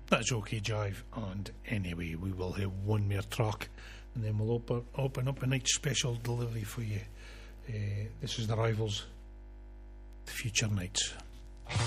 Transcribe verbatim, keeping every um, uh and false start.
That's OK Jive, and anyway, we will have one more track, and then we'll open, open up a night special delivery for you. Uh, this is the Rivals, The Future Nights.